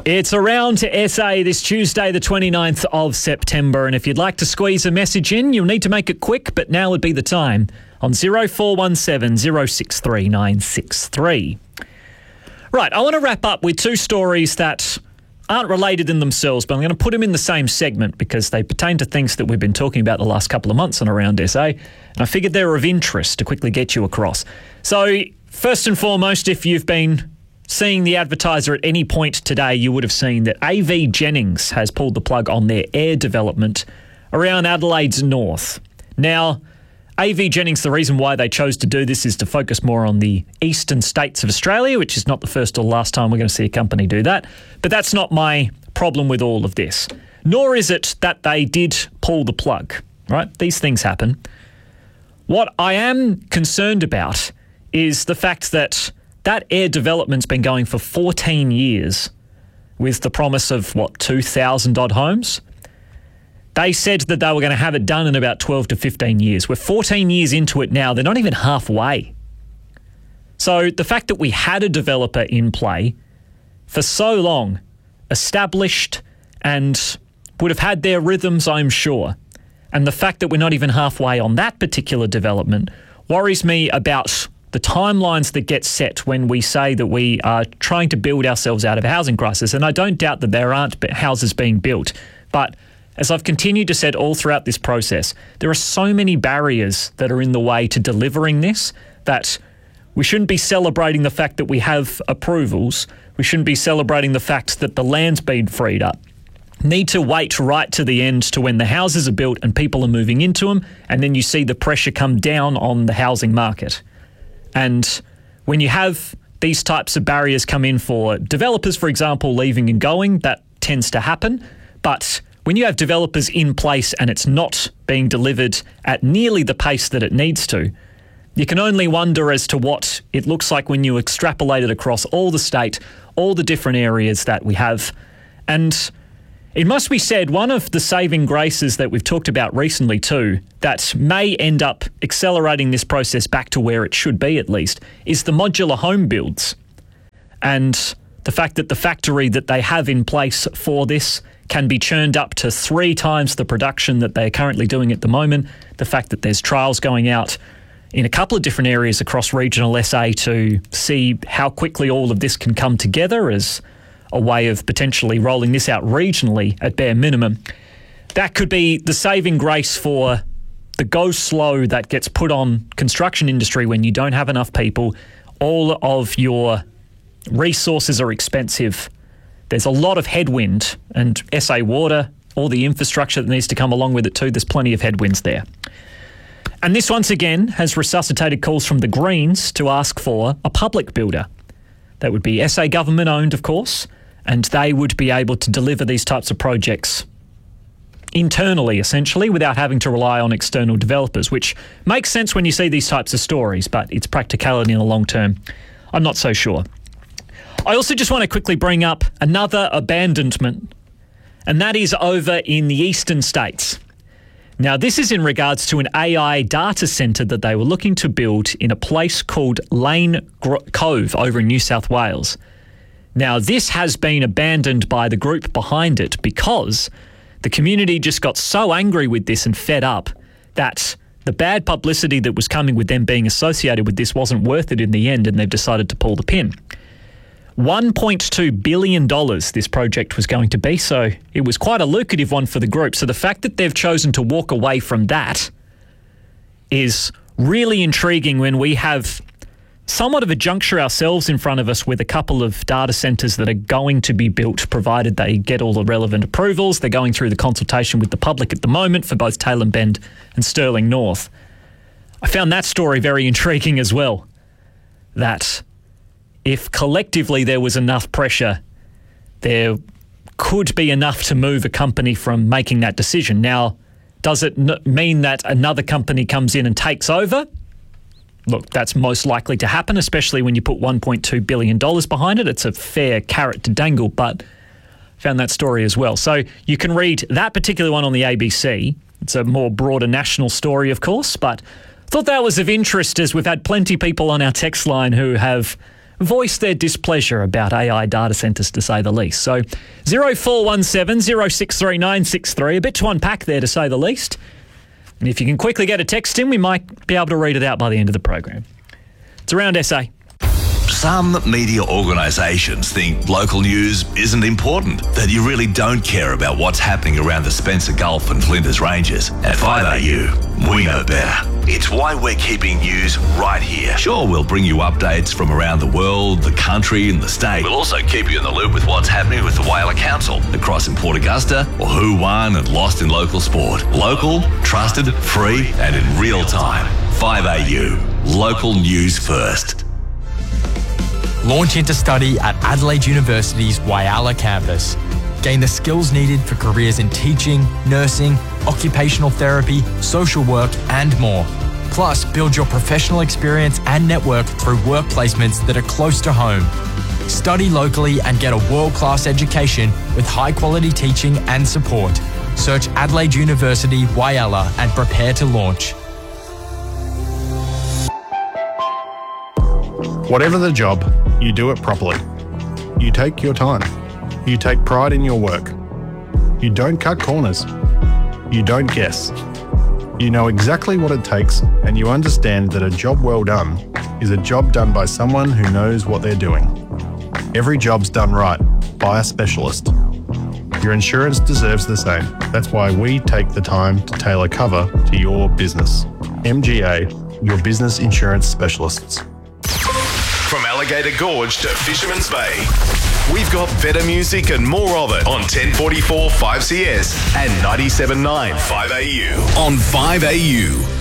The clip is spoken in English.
It's Around to SA this Tuesday, the 29th of September. And if you'd like to squeeze a message in, you'll need to make it quick, but now would be the time on 0417 063 963. Right, I want to wrap up with two stories that aren't related in themselves, but I'm going to put them in the same segment because they pertain to things that we've been talking about the last couple of months on Around SA. And I figured they're of interest to quickly get you across. So first and foremost, if you've been seeing the advertiser at any point today, you would have seen that AVJennings has pulled the plug on their air development around Adelaide's north. Now, AVJennings, the reason why they chose to do this is to focus more on the eastern states of Australia, which is not the first or last time we're going to see a company do that. But that's not my problem with all of this. Nor is it that they did pull the plug, right? These things happen. What I am concerned about is the fact that air development's been going for 14 years with the promise of, 2,000 odd homes? They said that they were going to have it done in about 12 to 15 years. We're 14 years into it now. They're not even halfway. So the fact that we had a developer in play for so long, established and would have had their rhythms, I'm sure, and the fact that we're not even halfway on that particular development worries me about the timelines that get set when we say that we are trying to build ourselves out of a housing crisis. And I don't doubt that there aren't houses being built. But as I've continued to say all throughout this process, there are so many barriers that are in the way to delivering this that we shouldn't be celebrating the fact that we have approvals. We shouldn't be celebrating the fact that the land's been freed up. Need to wait right to the end to when the houses are built and people are moving into them, and then you see the pressure come down on the housing market. And when you have these types of barriers come in for developers, for example, leaving and going, that tends to happen. But when you have developers in place and it's not being delivered at nearly the pace that it needs to, you can only wonder as to what it looks like when you extrapolate it across all the state, all the different areas that we have. And it must be said, one of the saving graces that we've talked about recently too, that may end up accelerating this process back to where it should be at least, is the modular home builds. And the fact that the factory that they have in place for this can be churned up to 3 times the production that they're currently doing at the moment. The fact that there's trials going out in a couple of different areas across regional SA to see how quickly all of this can come together as a way of potentially rolling this out regionally at bare minimum. That could be the saving grace for the go slow that gets put on construction industry when you don't have enough people. All of your resources are expensive. There's a lot of headwind, and SA Water, all the infrastructure that needs to come along with it too, there's plenty of headwinds there. And this once again has resuscitated calls from the Greens to ask for a public builder. That would be SA government owned, of course, and they would be able to deliver these types of projects internally, essentially, without having to rely on external developers, which makes sense when you see these types of stories, but its practicality in the long term, I'm not so sure. I also just want to quickly bring up another abandonment, and that is over in the eastern states. Now, this is in regards to an AI data centre that they were looking to build in a place called Lane Cove over in New South Wales. Now, this has been abandoned by the group behind it because the community just got so angry with this and fed up that the bad publicity that was coming with them being associated with this wasn't worth it in the end, and they've decided to pull the pin. $1.2 billion this project was going to be, so it was quite a lucrative one for the group. So the fact that they've chosen to walk away from that is really intriguing when we have somewhat of a juncture ourselves in front of us with a couple of data centres that are going to be built, provided they get all the relevant approvals. They're going through the consultation with the public at the moment for both Tailem Bend and Stirling North. I found that story very intriguing as well, that if collectively there was enough pressure, there could be enough to move a company from making that decision. Now, does it mean that another company comes in and takes over? Look, that's most likely to happen, especially when you put $1.2 billion behind it. It's a fair carrot to dangle, but I found that story as well. So you can read that particular one on the ABC. It's a more broader national story, of course, but thought that was of interest as we've had plenty of people on our text line who have voiced their displeasure about AI data centres, to say the least. So 0417 063 963, a bit to unpack there, to say the least. And if you can quickly get a text in, we might be able to read it out by the end of the program. It's Around SA. Some media organisations think local news isn't important, that you really don't care about what's happening around the Spencer Gulf and Flinders Ranges. At 5AU, we know better. It's why we're keeping news right here. Sure, we'll bring you updates from around the world, the country and the state. We'll also keep you in the loop with what's happening with the Whyalla Council, across in Port Augusta, or who won and lost in local sport. Local, trusted, free and in real time. 5AU, local news first. Launch into study at Adelaide University's Whyalla campus. Gain the skills needed for careers in teaching, nursing, occupational therapy, social work and more. Plus, build your professional experience and network through work placements that are close to home. Study locally and get a world-class education with high-quality teaching and support. Search Adelaide University Whyalla and prepare to launch. Whatever the job, you do it properly. You take your time. You take pride in your work. You don't cut corners. You don't guess. You know exactly what it takes, and you understand that a job well done is a job done by someone who knows what they're doing. Every job's done right by a specialist. Your insurance deserves the same. That's why we take the time to tailor cover to your business. MGA, your business insurance specialists. From Alligator Gorge to Fisherman's Bay, we've got better music and more of it on 1044 5CS and 97.9 5AU. On 5AU.